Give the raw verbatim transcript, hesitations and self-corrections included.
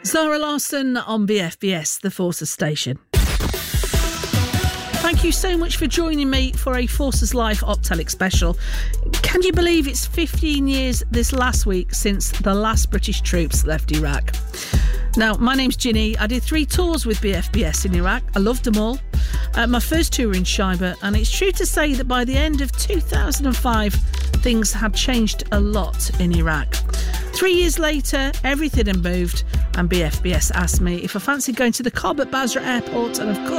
Zara Larsson on B F B S, the Forces station. Thank you so much for joining me for a Forces Life Optelic special. Can you believe it's fifteen years this last week since the last British troops left Iraq? Now, my name's Ginny. I did three tours with B F B S in Iraq. I loved them all. Uh, my first tour in Shaiba, and it's true to say that by the end of two thousand five, things had changed a lot in Iraq. Three years later, everything had moved, and B F B S asked me if I fancied going to the Cobb at Basra Airport, and of course,